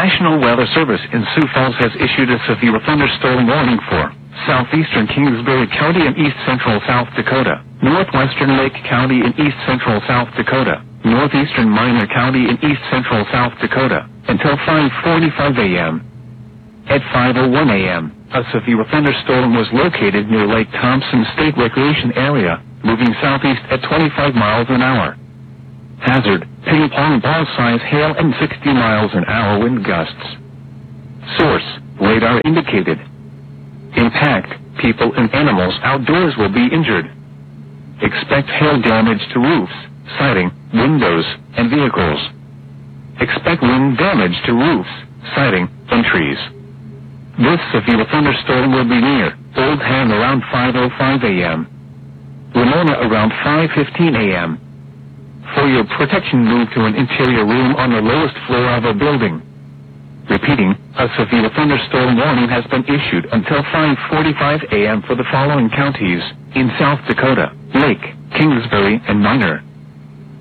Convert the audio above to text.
National Weather Service in Sioux Falls has issued a severe thunderstorm warning for southeastern Kingsbury County in east-central South Dakota, northwestern Lake County in east-central South Dakota, northeastern Minor County in east-central South Dakota, until 5:45 a.m. At 5:01 a.m., a severe thunderstorm was located near Lake Thompson State Recreation Area, moving southeast at 25 miles an hour. Hazard, ping-pong ball-size hail and 60 miles an hour wind gusts. Source, radar indicated. Impact, people and animals outdoors will be injured. Expect hail damage to roofs, siding, windows, and vehicles. Expect wind damage to roofs, siding, and trees. This severe thunderstorm will be near Old Ham around 5:05 a.m. Ramona around 5:15 a.m. For your protection, move to an interior room on the lowest floor of a building. Repeating, a severe thunderstorm warning has been issued until 5:45 a.m. for the following counties in South Dakota: Lake, Kingsbury, and Minor.